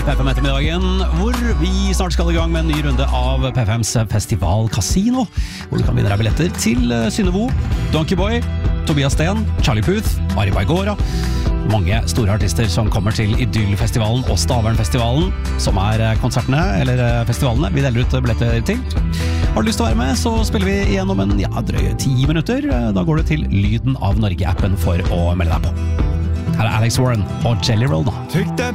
P5 ettermiddagen, hvor vi snart skal i gang med en ny runde av P5s Festival Casino, hvor du kan vinne deg billetter til Synnevo, Donkey Boy, Tobias Sten, Charlie Puth, Ari Baigora, mange store artister som kommer til Idyllfestivalen og Stavernfestivalen, som konsertene, eller festivalene, vi deler ut billetter til. Har du lyst til å være med, så spiller vi igjen om en drøye 10 minutter. Da går du til Lyden av Norge-appen for å melde deg på. Her Alex Warren og Jelly Roll da.